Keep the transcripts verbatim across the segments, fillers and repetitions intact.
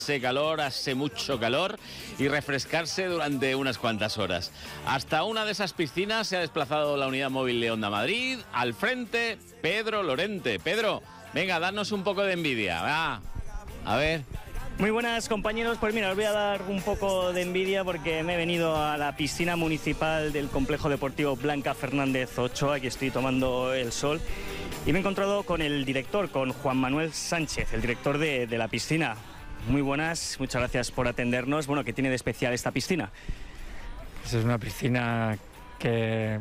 Hace calor, hace mucho calor y refrescarse durante unas cuantas horas. Hasta una de esas piscinas se ha desplazado la unidad móvil de Onda Madrid. Al frente, Pedro Lorente. Pedro, venga, danos un poco de envidia. Va. A ver. Muy buenas, compañeros. Pues mira, os voy a dar un poco de envidia porque me he venido a la piscina municipal del Complejo Deportivo Blanca Fernández Ochoa. Aquí estoy tomando el sol y me he encontrado con el director, con Juan Manuel Sánchez, el director de, de la piscina. Muy buenas, muchas gracias por atendernos. Bueno, ¿qué tiene de especial esta piscina? Es una piscina que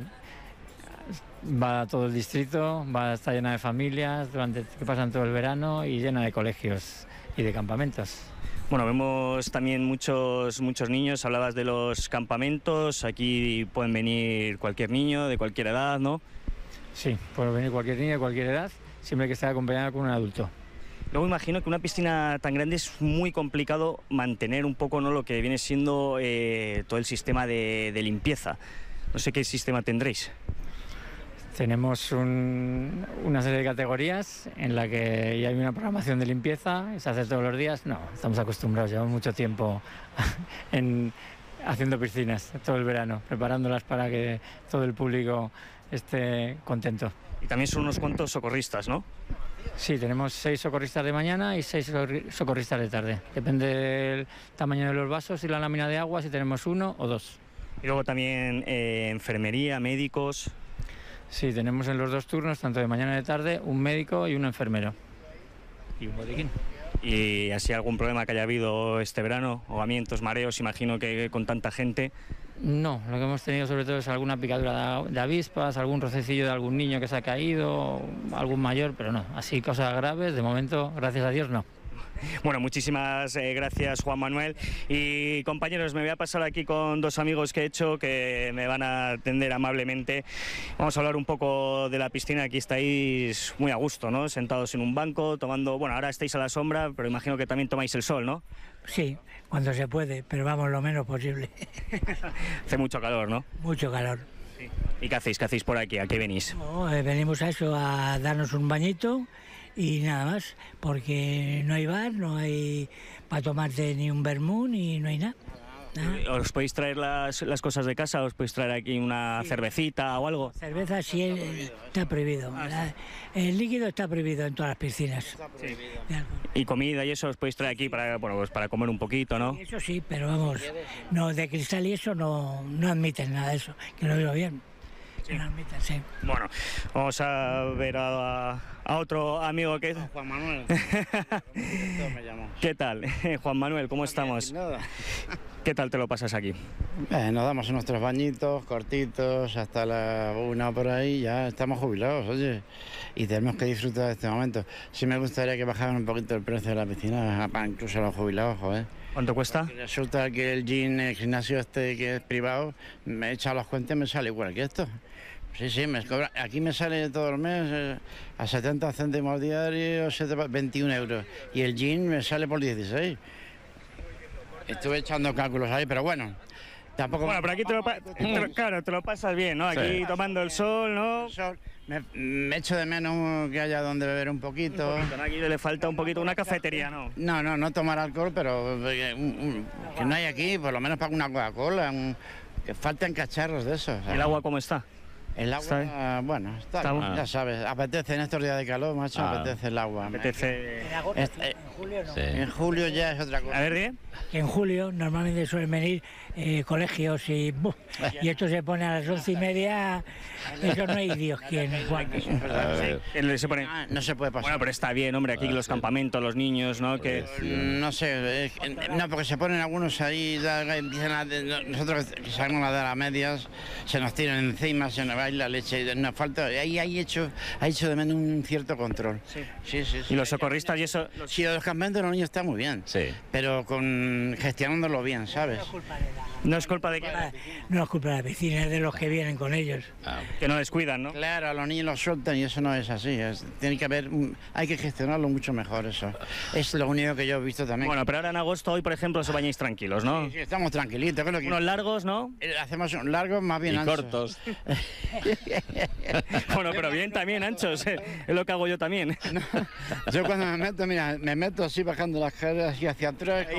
va a todo el distrito, va, está llena de familias durante, que pasan todo el verano y llena de colegios y de campamentos. Bueno, vemos también muchos, muchos niños. Hablabas de los campamentos. Aquí pueden venir cualquier niño de cualquier edad, ¿no? Sí, puede venir cualquier niño de cualquier edad, siempre que esté acompañado con un adulto. Luego imagino que una piscina tan grande es muy complicado mantener un poco, ¿no?, lo que viene siendo eh, todo el sistema de, de limpieza. No sé qué sistema tendréis. Tenemos un, una serie de categorías en la que ya hay una programación de limpieza, se hace todos los días. No, estamos acostumbrados, llevamos mucho tiempo en, haciendo piscinas todo el verano, preparándolas para que todo el público esté contento. Y también son unos cuantos socorristas, ¿no? Sí, tenemos seis socorristas de mañana y seis socorristas de tarde. Depende del tamaño de los vasos y la lámina de agua, si tenemos uno o dos. Y luego también eh, enfermería, médicos. Sí, tenemos en los dos turnos, tanto de mañana y de tarde, un médico y un enfermero. Y un botiquín. ¿Y así algún problema que haya habido este verano? Ahogamientos, mareos, imagino que con tanta gente. No, lo que hemos tenido sobre todo es alguna picadura de avispas, algún rocecillo de algún niño que se ha caído, algún mayor, pero no, así cosas graves, de momento, gracias a Dios, no. Bueno, muchísimas eh, gracias, Juan Manuel. Y compañeros, me voy a pasar aquí con dos amigos que he hecho que me van a atender amablemente. Vamos a hablar un poco de la piscina. Aquí estáis muy a gusto, ¿no? Sentados en un banco, tomando... Bueno, ahora estáis a la sombra, pero imagino que también tomáis el sol, ¿no? Sí, cuando se puede, pero vamos lo menos posible. Hace mucho calor, ¿no? Mucho calor. Sí. ¿Y qué hacéis? ¿Qué hacéis por aquí? ¿A qué venís? No, eh, venimos a eso, a darnos un bañito y nada más, porque no hay bar, no hay para tomarte ni un vermú ni no hay nada. ¿Nada? ¿Os podéis traer las, las cosas de casa? ¿Os podéis traer aquí una sí. cervecita o algo? Cerveza sí está prohibido. Ah, la, el líquido está prohibido en todas las piscinas. Sí. ¿Y comida y eso os podéis traer aquí para, bueno, pues para comer un poquito, no? Eso sí, pero vamos, no de cristal y eso no, no admiten nada de eso, que lo digo bien. Sí. No admiten, sí. Bueno, vamos a ver a, a otro amigo que es... Juan Manuel. me llamo. ¿Qué tal? Juan Manuel, ¿cómo estamos? Nada. ¿Qué tal te lo pasas aquí? Eh, nos damos nuestros bañitos cortitos hasta la una por ahí, ya estamos jubilados, oye, y tenemos que disfrutar de este momento. Sí me gustaría que bajaran un poquito el precio de la piscina, incluso a los jubilados, joder. ¿Cuánto cuesta? Porque resulta que el gym, el gimnasio este que es privado, me he echado las cuentas y me sale igual que esto. Sí, sí, me cobra, aquí me sale todo el mes eh, a setenta céntimos diarios, veintiún euros, y el gym me sale por dieciséis. Estuve echando cálculos ahí, pero bueno, tampoco... Bueno, pero aquí te lo, te lo, claro, te lo pasas bien, ¿no? Aquí sí. Tomando el sol, ¿no? El sol. Me, me echo de menos que haya donde beber un poquito. Un poquito, ¿no? Aquí le falta un poquito, una cafetería, ¿no? No, no, no tomar alcohol, pero eh, un, un, que no hay aquí, por lo menos para una Coca-Cola, un, que faltan cacharros de esos. ¿El agua cómo está? El agua, ¿Está bueno, está, está bien, ya sabes, apetece en estos días de calor, macho, ah, apetece el agua. Apetece... En agosto, este, en julio no. Sí. En julio ya es otra cosa. A ver, ¿bien? En julio normalmente suelen venir eh, colegios y, buf, y esto se pone a las once y media, eso no hay Dios quien. Sí. Se pone... no, no se puede pasar. Bueno, pero está bien, hombre, aquí los campamentos, los niños, ¿no? Que... No sé, eh, no, porque se ponen algunos ahí, da, empiezan a, nosotros que sabemos la de las medias, se nos tiran encima, se nos va la leche, nos falta, ahí hay hecho, ha hecho de menos un cierto control. Sí. Sí, sí, sí. Y los socorristas y eso... Los... Sí, los campamentos de los niños está muy bien, sí, pero con gestionándolo bien, ¿sabes? No es culpa de que... No es culpa de la piscina, es de los que vienen con ellos. Ah, que no descuidan, ¿no? Claro, a los niños los sueltan y eso no es así, es, tiene que haber, hay que gestionarlo mucho mejor eso. Es lo único que yo he visto también. Bueno, pero ahora en agosto, hoy por ejemplo, se bañáis tranquilos, ¿no? Sí, sí, estamos tranquilitos. Creo que unos largos, ¿no? Hacemos largos, más bien y anchos. cortos. Bueno, pero bien también, Anchos, es lo que hago yo también. No, yo cuando me meto, mira, me meto así bajando las escaleras así hacia atrás.